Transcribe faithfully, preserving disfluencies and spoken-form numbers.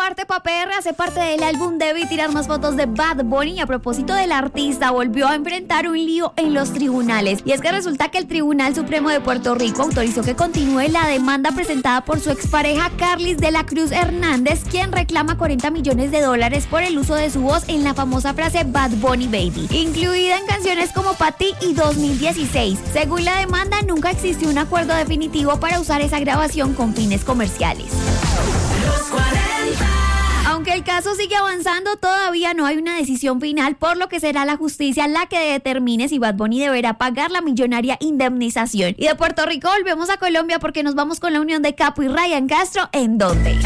Arte Pa' Perra hace parte del álbum Debí Tirar Más Fotos de Bad Bunny y a propósito del artista volvió a enfrentar un lío en los tribunales. Y es que resulta que el Tribunal Supremo de Puerto Rico autorizó que continúe la demanda presentada por su expareja Carlis de la Cruz Hernández, quien reclama cuarenta millones de dólares por el uso de su voz en la famosa frase Bad Bunny Baby, incluida en canciones como Pa' Ti y dos mil dieciséis. Según la demanda, nunca existió un acuerdo definitivo para usar esa grabación con fines comerciales. Los cuarenta. Aunque el caso sigue avanzando, todavía no hay una decisión final, por lo que será la justicia la que determine si Bad Bunny deberá pagar la millonaria indemnización. Y de Puerto Rico volvemos a Colombia porque nos vamos con la unión de Capo y Ryan Castro. ¿En dónde?